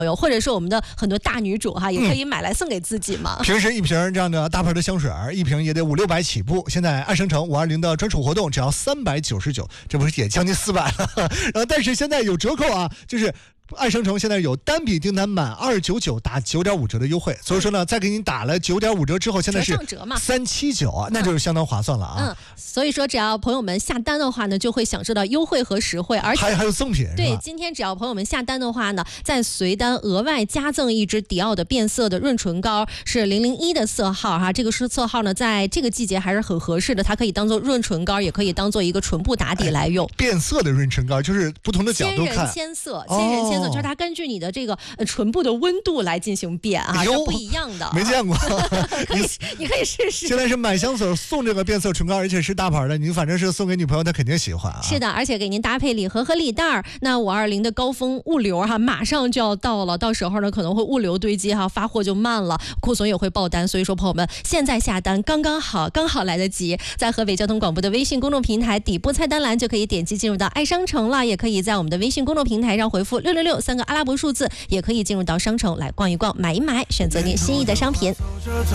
或者说我们的很多大女主哈，也可以买来送给自己嘛。 平时一瓶这样的大牌的香水，一瓶也得500-600起步。现在爱生城520的专属活动只要399，这不是也将近400了？然后但是现在有折扣啊，就是爱生城现在有单笔订单满299打9.5折的优惠，所以说呢，再给你打了9.5折之后，现在是379啊，那就是相当划算了啊。 所以说只要朋友们下单的话呢，就会享受到优惠和实惠，而且还有赠品。 对，今天只要朋友们下单的话呢，再随单额外加赠一支迪奥的变色的润唇膏，是001的色号哈。这个是色号呢，在这个季节还是很合适的，它可以当做润唇膏，也可以当做一个唇部打底来用。 变色的润唇膏就是不同的角度看， 千人千色，就是它根据你的这个唇部的温度来进行变啊，是不一样的。 没见过， 你可以试试。 现在是买香水送这个变色唇膏，而且是大牌的，你反正是送给女朋友，她肯定喜欢啊。 是的，而且给您搭配礼盒和礼袋。那520的高峰物流哈，马上就要到了，到时候呢可能会物流堆积哈，发货就慢了，库存也会爆单，所以说朋友们现在下单刚好来得及，在河北交通广播的微信公众平台底部菜单栏就可以点击进入到爱商城了，也可以在我们的微信公众平台上回复666 3个阿拉伯数字，也可以进入到商城来逛一逛，买一买，选择您心仪的商品。